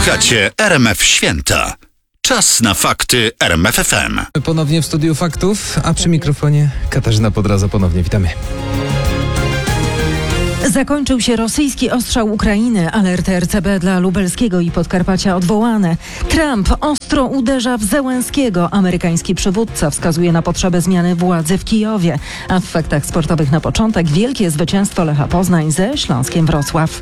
Słuchacie RMF Święta. Czas na fakty RMF FM. Ponownie w studiu faktów, a przy mikrofonie Katarzyna Podradza. Ponownie witamy. Zakończył się rosyjski ostrzał Ukrainy. Alerty RCB dla Lubelskiego i Podkarpacia odwołane. Trump ostro uderza w Zełenskiego. Amerykański przywódca wskazuje na potrzebę zmiany władzy w Kijowie. A w faktach sportowych na początek wielkie zwycięstwo Lecha Poznań ze Śląskiem Wrocław.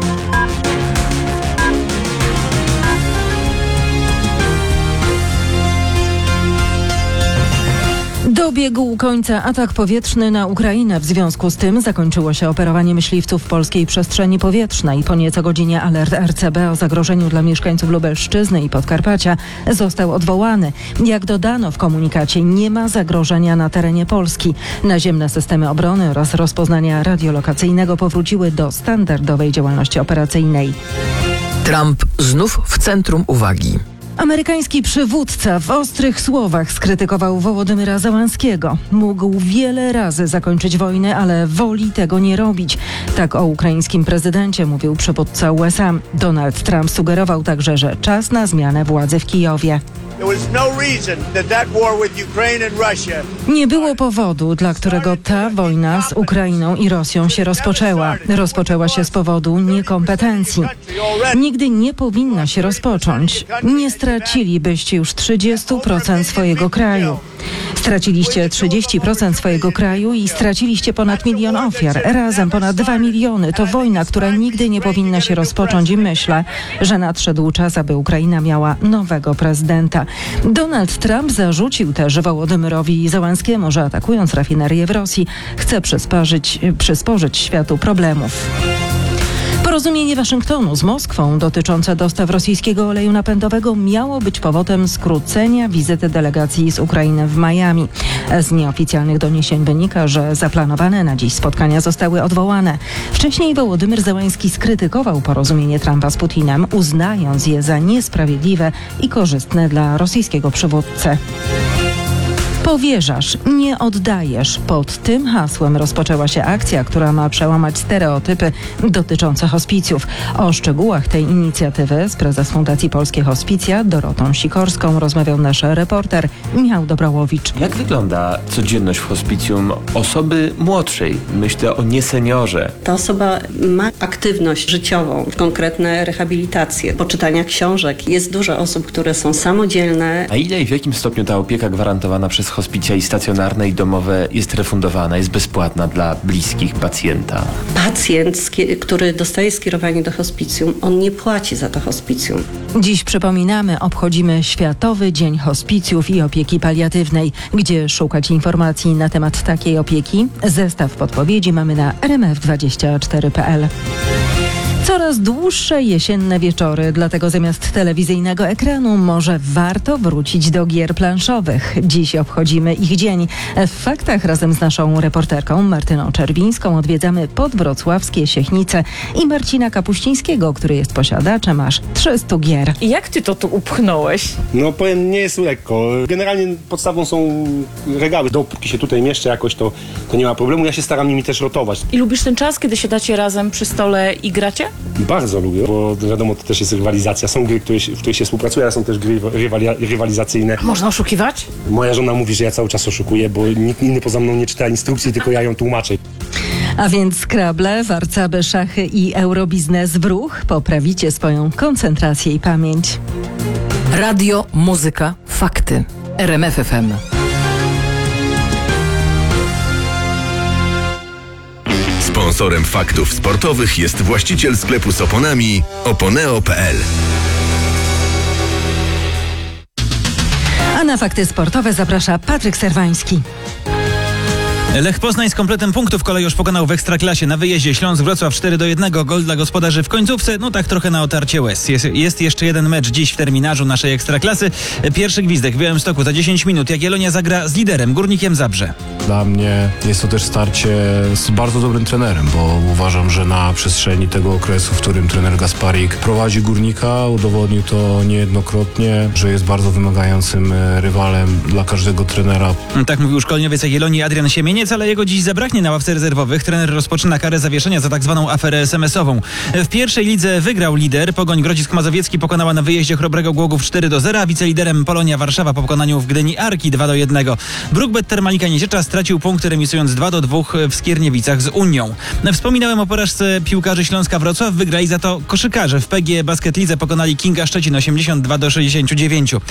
Dobiegł końca atak powietrzny na Ukrainę. W związku z tym zakończyło się operowanie myśliwców w polskiej przestrzeni powietrznej. Po nieco godzinie alert RCB o zagrożeniu dla mieszkańców Lubelszczyzny i Podkarpacia został odwołany. Jak dodano w komunikacie, nie ma zagrożenia na terenie Polski. Naziemne systemy obrony oraz rozpoznania radiolokacyjnego powróciły do standardowej działalności operacyjnej. Trump znów w centrum uwagi. Amerykański przywódca w ostrych słowach skrytykował Wołodymyra Zełenskiego. Mógł wiele razy zakończyć wojnę, ale woli tego nie robić. Tak o ukraińskim prezydencie mówił przywódca USA. Donald Trump sugerował także, że czas na zmianę władzy w Kijowie. Nie było powodu, dla którego ta wojna z Ukrainą i Rosją się rozpoczęła. Rozpoczęła się z powodu niekompetencji. Nigdy nie powinna się rozpocząć. Nie stracilibyście już 30% swojego kraju. Straciliście 30% swojego kraju i straciliście ponad 1 milion ofiar. Razem ponad 2 miliony. To wojna, która nigdy nie powinna się rozpocząć i myślę, że nadszedł czas, aby Ukraina miała nowego prezydenta. Donald Trump zarzucił też Wołodymyrowi Zełenskiemu, że atakując rafinerię w Rosji chce przysporzyć światu problemów. Porozumienie Waszyngtonu z Moskwą dotyczące dostaw rosyjskiego oleju napędowego miało być powodem skrócenia wizyty delegacji z Ukrainy w Miami. Z nieoficjalnych doniesień wynika, że zaplanowane na dziś spotkania zostały odwołane. Wcześniej Wołodymyr Zełenski skrytykował porozumienie Trumpa z Putinem, uznając je za niesprawiedliwe i korzystne dla rosyjskiego przywódcy. Powierzasz, nie oddajesz. Pod tym hasłem rozpoczęła się akcja, która ma przełamać stereotypy dotyczące hospicjów. O szczegółach tej inicjatywy z prezes Fundacji Polskie Hospicja Dorotą Sikorską rozmawiał nasz reporter Michał Dobrałowicz. Jak wygląda codzienność w hospicjum osoby młodszej? Myślę o nieseniorze. Ta osoba ma aktywność życiową, konkretne rehabilitacje, poczytania książek. Jest dużo osób, które są samodzielne. A ile i w jakim stopniu ta opieka gwarantowana przez hospicja i stacjonarne i domowe jest refundowana, jest bezpłatna dla bliskich pacjenta? Pacjent, który dostaje skierowanie do hospicjum, on nie płaci za to hospicjum. Dziś przypominamy, obchodzimy Światowy Dzień Hospicjów i Opieki Paliatywnej. Gdzie szukać informacji na temat takiej opieki? Zestaw podpowiedzi mamy na rmf24.pl. Coraz dłuższe jesienne wieczory, dlatego zamiast telewizyjnego ekranu może warto wrócić do gier planszowych. Dziś obchodzimy ich dzień. W faktach razem z naszą reporterką Martyną Czerwińską odwiedzamy podwrocławskie Siechnice i Marcina Kapuścińskiego, który jest posiadaczem aż 300 gier. Jak ty to tu upchnąłeś? No powiem, nie jest lekko. Generalnie podstawą są regały. Dopóki się tutaj mieszczę jakoś, to nie ma problemu. Ja się staram nimi też rotować. I lubisz ten czas, kiedy siadacie razem przy stole i gracie? Bardzo lubię, bo wiadomo, to też jest rywalizacja. Są gry, w których się współpracuje, ale są też gry rywalizacyjne. Można oszukiwać? Moja żona mówi, że ja cały czas oszukuję, bo nikt inny poza mną nie czyta instrukcji, tylko ja ją tłumaczę. A więc Scrabble, warcaby, szachy i eurobiznes w ruch. Poprawicie swoją koncentrację i pamięć. Radio, muzyka, fakty. RMF FM. Sponsorem faktów sportowych jest właściciel sklepu z oponami oponeo.pl. A na fakty sportowe zaprasza Patryk Serwański. Lech Poznań z kompletem punktów kolejorz pokonał w Ekstraklasie. Na wyjeździe Śląsk Wrocław 4-1. Gol dla gospodarzy w końcówce. No tak trochę na otarcie łez. Jest jeszcze jeden mecz dziś w terminarzu naszej Ekstraklasy. Pierwszy gwizdek w Białymstoku za 10 minut. Jagiellonia zagra z liderem Górnikiem Zabrze. Dla mnie jest to też starcie z bardzo dobrym trenerem, bo uważam, że na przestrzeni tego okresu, w którym trener Gasparik prowadzi Górnika, udowodnił to niejednokrotnie, że jest bardzo wymagającym rywalem dla każdego trenera. Tak mówił szkoleniowiec Jagiellonii Adrian Siemieniec. koniec, ale jego dziś zabraknie na ławce rezerwowych. Trener rozpoczyna karę zawieszenia za tak zwaną aferę SMS-ową. W pierwszej lidze wygrał lider. Pogoń Grodzisk Mazowiecki pokonała na wyjeździe Chrobrego Głogów 4-0, a wiceliderem Polonia Warszawa po pokonaniu w Gdyni Arki 2-1. Brukbet Termalika Niziecza stracił punkty, remisując 2-2 w Skierniewicach z Unią. Wspominałem o porażce piłkarzy Śląska Wrocław. Wygrali za to koszykarze. W PGE Basket Lidze pokonali Kinga Szczecin 82-69.